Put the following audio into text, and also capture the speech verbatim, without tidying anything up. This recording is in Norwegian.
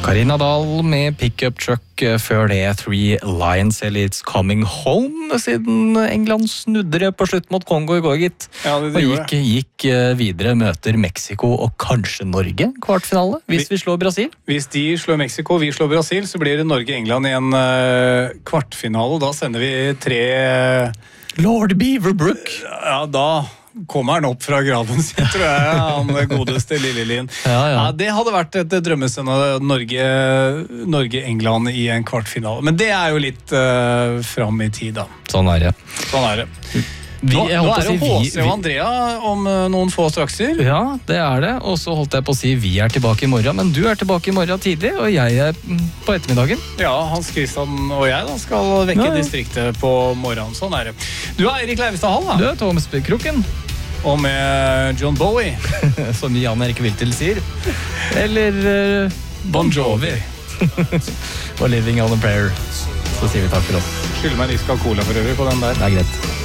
Karina Dahl med Pickup Truck, før det Three Lions eller It's Coming Home, siden England snudde det på slutt mot Kongo i går, gitt. Ja, det og gikk, gikk videre, møter Mexico og kanskje Norge, kvartfinale, hvis vi, vi slår Brasil. Hvis de slår Mexico, vi slår Brasil, så blir det Norge-England i en uh, kvartfinale. Da sender vi tre... Lord Beaverbrook. Ja, da... kommer han opp fra graven sin, tror jeg, han godeste Lillelien. Ja, ja. Ja, det hadde vært et drømmescenario, Norge, Norge-England i en kvartfinale. Men det er jo litt uh, fram i tid, da. Sånn er det. Sånn er det. Vi, nå, nå er det si, H C og Andrea om uh, noen få strakser. Ja, det er det. Og så holdt jeg på å si vi er tilbake i morgen, men du er tilbake i morgen tidlig, og jeg er på ettermiddagen. Ja, Hans Kristian og jeg da skal vekke ja, ja. distriktet på morgenen. Sånn er det. Du er Eirik Leivestad Hall, da. Du er Thomas Kroken. Og med John Bowie. Som Jan Erik Wiltel sier. Eller uh, Bon Jovi. Og Living on a Prayer. Så sier vi takk for oss. Skylder meg en iskald cola for øvrig på den der. Det er greit.